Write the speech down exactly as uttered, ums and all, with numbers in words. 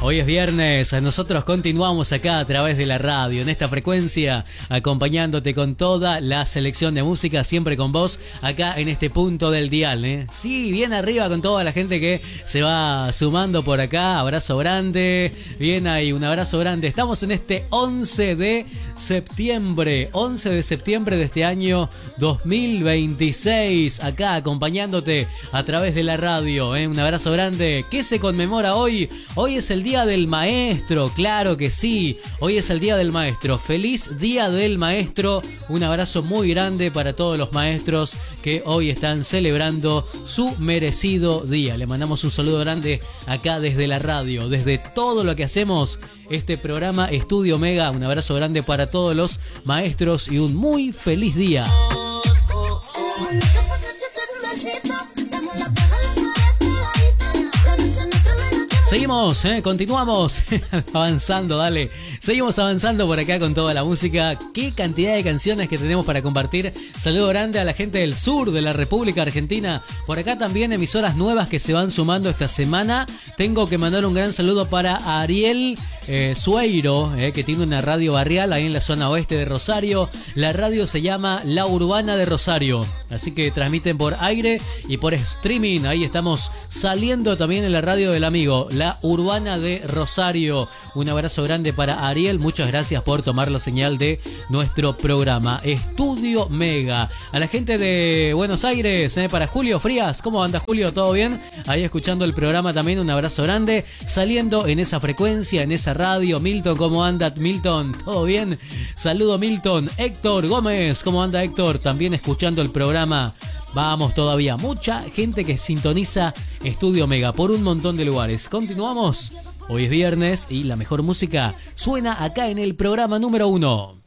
Hoy es viernes, nosotros continuamos acá a través de la radio, en esta frecuencia, acompañándote con toda la selección de música, siempre con vos, acá en este punto del dial, ¿eh? Sí, bien arriba con toda la gente que se va sumando por acá, abrazo grande, bien ahí, un abrazo grande. Estamos en este once de septiembre, once de septiembre de este año dos mil veintiséis, acá acompañándote a través de la radio, ¿eh? Un abrazo grande. ¿Qué se conmemora hoy? Hoy es el Día del Maestro, claro que sí, hoy es el Día del Maestro. Feliz Día del Maestro, un abrazo muy grande para todos los maestros que hoy están celebrando su merecido día. Le mandamos un saludo grande acá desde la radio, desde todo lo que hacemos, este programa Estudio Mega. Un abrazo grande para todos los maestros y un muy feliz día. Seguimos, ¿eh? Continuamos avanzando, dale. Seguimos avanzando por acá con toda la música. Qué cantidad de canciones que tenemos para compartir. Saludo grande a la gente del sur de la República Argentina. Por acá también emisoras nuevas que se van sumando esta semana. Tengo que mandar un gran saludo para Ariel eh, Sueiro, eh, que tiene una radio barrial ahí en la zona oeste de Rosario. La radio se llama La Urbana de Rosario. Así que transmiten por aire y por streaming. Ahí estamos saliendo también en la radio del amigo La Urbana de Rosario. Un abrazo grande para Ariel. Muchas gracias por tomar la señal de nuestro programa Estudio Mega. A la gente de Buenos Aires, eh, para Julio Frías. ¿Cómo anda, Julio? ¿Todo bien? Ahí escuchando el programa también. Un abrazo grande. Saliendo en esa frecuencia, en esa radio. Milton, ¿cómo anda, Milton? ¿Todo bien? Saludo, Milton. Héctor Gómez, ¿cómo anda, Héctor? También escuchando el programa. Vamos todavía, mucha gente que sintoniza Estudio Mega por un montón de lugares. Continuamos, hoy es viernes y la mejor música suena acá en el programa número uno.